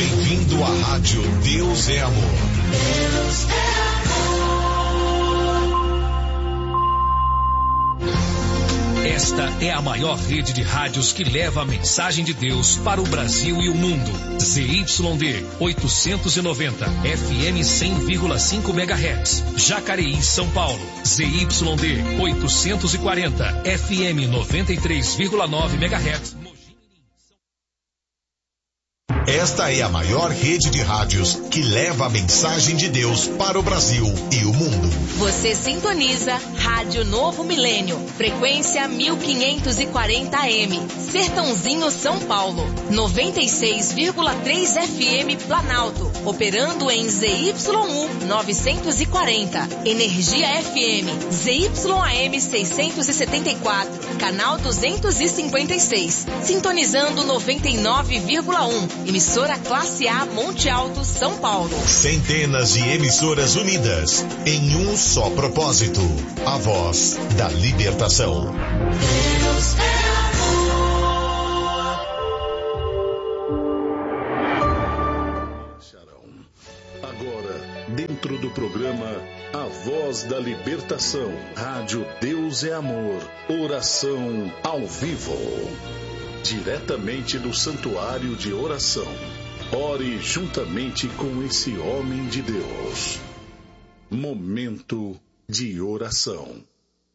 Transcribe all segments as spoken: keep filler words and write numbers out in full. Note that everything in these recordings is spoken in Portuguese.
Bem-vindo à Rádio Deus é Amor. Deus é Esta é a maior rede de rádios que leva a mensagem de Deus para o Brasil e o mundo. Z Y D oitocentos e noventa, F M cem vírgula cinco megahertz, Jacareí, São Paulo. Z Y D oitocentos e quarenta, F M noventa e três vírgula nove megahertz. Esta é a maior rede de rádios que leva a mensagem de Deus para o Brasil e o mundo. Você sintoniza Rádio Novo Milênio, frequência mil quinhentos e quarenta A M, Sertãozinho, São Paulo, noventa e seis vírgula três F M Planalto, operando em Z Y U novecentos e quarenta, Energia F M, Z Y A M seiscentos e setenta e quatro, canal duzentos e cinquenta e seis, sintonizando noventa e nove vírgula um. Emissora Classe A Monte Alto, São Paulo. Centenas de emissoras unidas em um só propósito. A voz da libertação. Deus é amor. Agora, dentro do programa A Voz da Libertação. Rádio Deus é Amor. Oração ao vivo. Diretamente do Santuário de Oração. Ore juntamente com esse homem de Deus. Momento de oração.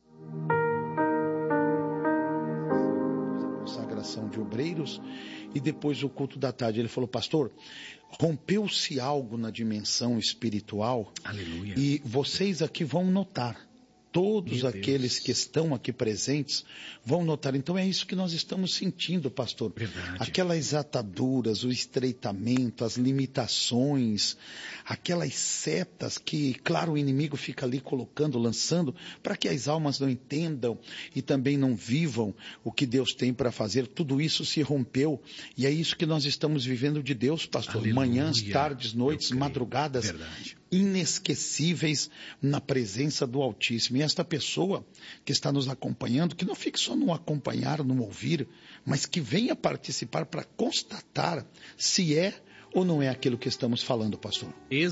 A consagração de obreiros e depois o culto da tarde. Ele falou, pastor, rompeu-se algo na dimensão espiritual. Aleluia. E vocês aqui vão notar. Todos Meu aqueles Deus. Que estão aqui presentes vão notar. Então é isso que nós estamos sentindo, pastor. Verdade. Aquelas ataduras, o estreitamento, as limitações, aquelas setas que, claro, o inimigo fica ali colocando, lançando, para que as almas não entendam e também não vivam o que Deus tem para fazer. Tudo isso se rompeu e é isso que nós estamos vivendo de Deus, pastor. Aleluia. Manhãs, tardes, noites, madrugadas. Verdade. Inesquecíveis na presença do Altíssimo. E esta pessoa que está nos acompanhando, que não fique só no acompanhar, no ouvir, mas que venha participar para constatar se é ou não é aquilo que estamos falando, pastor.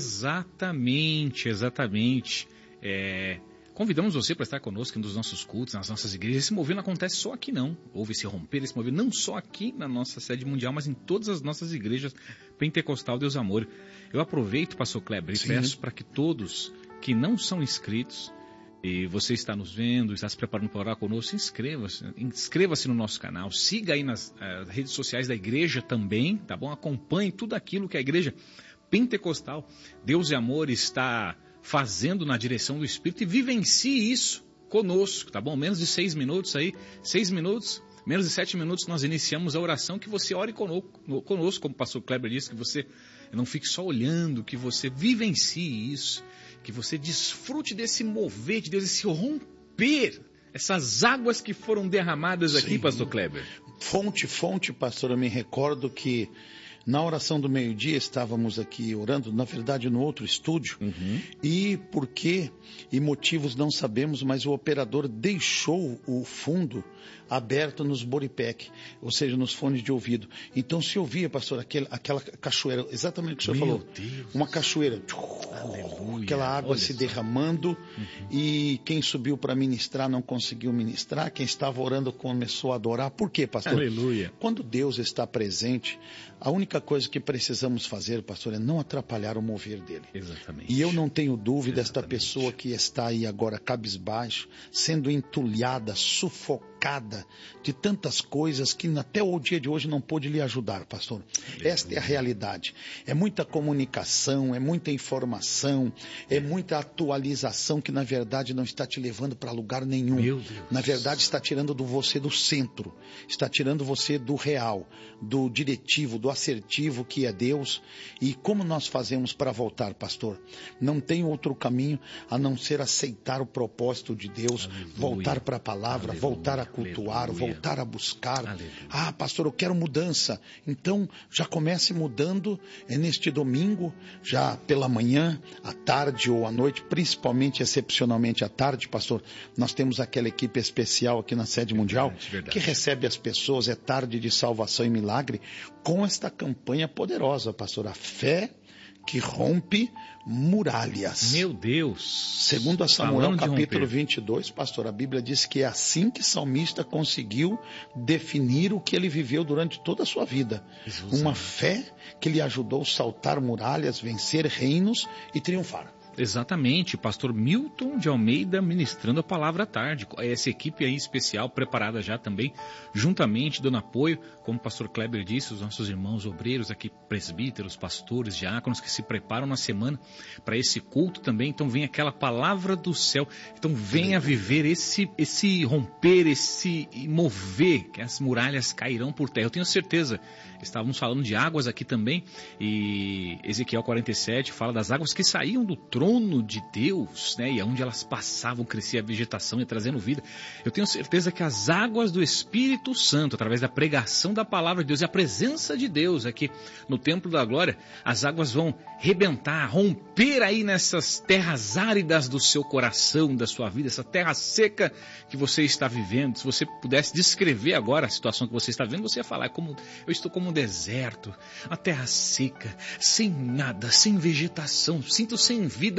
Exatamente, exatamente. É... Convidamos você para estar conosco nos nossos cultos, nas nossas igrejas. Esse mover não acontece só aqui, não. Houve esse romper, esse mover não só aqui na nossa sede mundial, mas em todas as nossas igrejas pentecostal Deus Amor. Eu aproveito, pastor Kleber, e Sim. peço para que todos que não são inscritos, e você está nos vendo, está se preparando para orar conosco, inscreva-se, inscreva-se no nosso canal, siga aí nas uh, redes sociais da igreja também, tá bom? Acompanhe tudo aquilo que a igreja pentecostal Deus e Amor está fazendo na direção do Espírito e vivencie isso conosco, tá bom? Menos de seis minutos aí, seis minutos, menos de sete minutos nós iniciamos a oração, que você ore conosco, conosco, como o pastor Kleber disse, que você não fique só olhando, que você vivencie isso, que você desfrute desse mover de Deus, esse romper, essas águas que foram derramadas aqui, Sim. pastor Kleber. Fonte, fonte, pastor, eu me recordo que na oração do meio-dia estávamos aqui orando, na verdade no outro estúdio, uhum. e por quê e motivos não sabemos, mas o operador deixou o fundo aberto nos boripec, ou seja, nos fones de ouvido. Então se ouvia, pastor, aquele, aquela cachoeira, exatamente o que o senhor Meu falou, Deus. uma cachoeira, Aleluia. Aquela água Olha se só. derramando, uhum. e quem subiu para ministrar não conseguiu ministrar, quem estava orando começou a adorar. Por quê, pastor? Aleluia. Quando Deus está presente, a única coisa que precisamos fazer, pastor, é não atrapalhar o mover dele. Exatamente. E eu não tenho dúvida, Exatamente. esta pessoa que está aí agora cabisbaixo, sendo entulhada, sufocada de tantas coisas que até o dia de hoje não pôde lhe ajudar, pastor. Aleluia. Esta é a realidade. É muita comunicação, é muita informação, é muita atualização que na verdade não está te levando para lugar nenhum. Meu Deus. Na verdade está tirando do você do centro, está tirando você do real, do diretivo, do assertivo que é Deus. E como nós fazemos para voltar, pastor? Não tem outro caminho a não ser aceitar o propósito de Deus, Aleluia. voltar para a palavra, Aleluia. voltar a cultuar, Aleluia. voltar a buscar. Aleluia. Ah, pastor, eu quero mudança. Então, já comece mudando é neste domingo, já pela manhã, à tarde ou à noite, principalmente, excepcionalmente à tarde, pastor. Nós temos aquela equipe especial aqui na sede mundial, Verdade, verdade. que recebe as pessoas, é tarde de salvação e milagre, com esta campanha poderosa, pastor. A fé que rompe muralhas. Meu Deus. Segundo a Samuel, Falando de capítulo romper. vinte e dois, pastor, a Bíblia diz que é assim que o salmista conseguiu definir o que ele viveu durante toda a sua vida. Jesus, Uma amém. fé que lhe ajudou a saltar muralhas, vencer reinos e triunfar. Exatamente, pastor Milton de Almeida ministrando a palavra à tarde. Essa equipe aí especial, preparada já também, juntamente dando apoio, como o pastor Kleber disse, os nossos irmãos obreiros aqui, presbíteros, pastores, diáconos, que se preparam na semana para esse culto também. Então vem aquela palavra do céu. Então venha viver esse, esse romper, esse mover, que as muralhas cairão por terra. Eu tenho certeza. Estávamos falando de águas aqui também, e Ezequiel quarenta e sete fala das águas que saíam do trono de Deus, né? E onde elas passavam, crescia a vegetação e trazendo vida. Eu tenho certeza que as águas do Espírito Santo, através da pregação da palavra de Deus e a presença de Deus aqui no Templo da Glória, as águas vão rebentar, romper aí nessas terras áridas do seu coração, da sua vida, essa terra seca que você está vivendo. Se você pudesse descrever agora a situação que você está vivendo, você ia falar, como eu estou como um deserto, uma terra seca, sem nada, sem vegetação, sinto sem vida